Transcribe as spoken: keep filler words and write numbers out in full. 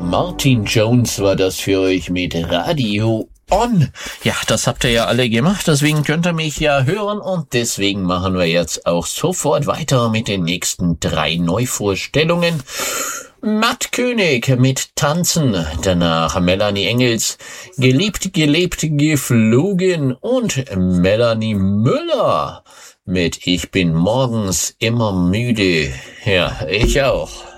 Martin Jones war das für euch mit Radio On. Ja, das habt ihr ja alle gemacht, deswegen könnt ihr mich ja hören und deswegen machen wir jetzt auch sofort weiter mit den nächsten drei Neuvorstellungen. Matt König mit Tanzen, danach Melanie Engels, Geliebt, gelebt, geflogen und Melanie Müller mit Ich bin morgens immer müde. Ja, ich auch.